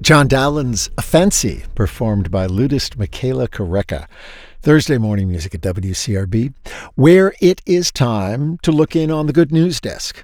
John Dowland's Fancy, performed by ludist Michaela Koreka. Thursday morning music at WCRB, where it is time to look in on the good news desk.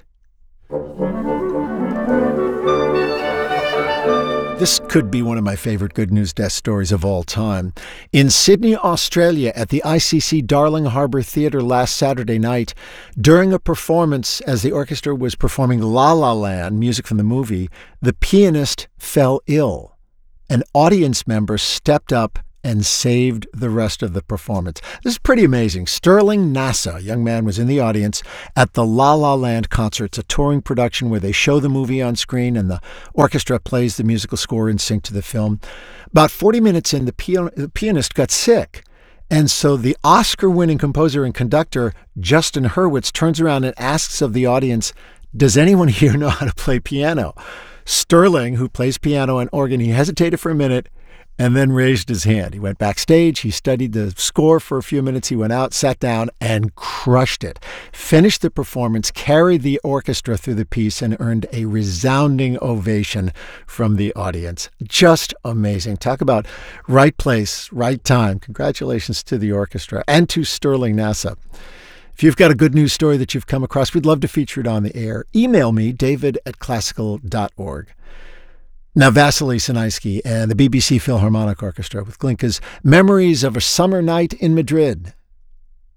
This could be one of my favorite good news desk stories of all time. In Sydney, Australia, at the ICC Darling Harbour Theatre last Saturday night, during a performance as the orchestra was performing La La Land, music from the movie, the pianist fell ill. An audience member stepped up and saved the rest of the performance. This is pretty amazing. Sterling Nasa, a young man, was in the audience at the La La Land concert. It's a touring production where they show the movie on screen and the orchestra plays the musical score in sync to the film. About 40 minutes in, the pianist got sick. And so the Oscar-winning composer and conductor, Justin Hurwitz, turns around and asks of the audience, does anyone here know how to play piano? Sterling, who plays piano and organ, he hesitated for a minute and then raised his hand. He went backstage, he studied the score for a few minutes, he went out, sat down, and crushed it. Finished the performance, carried the orchestra through the piece, and earned a resounding ovation from the audience. Just amazing. Talk about right place, right time. Congratulations to the orchestra and to Sterling Nasa. If you've got a good news story that you've come across, we'd love to feature it on the air. Email me, david@classical.org. Now, Vasily Sinaisky and the BBC Philharmonic Orchestra with Glinka's Memories of a Summer Night in Madrid.